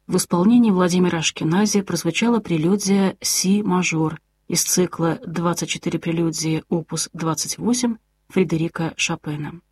В исполнении Владимира Ашкенази прозвучала прелюдия си-мажор из цикла «24 прелюдии опус 28» Фредерика Шопена.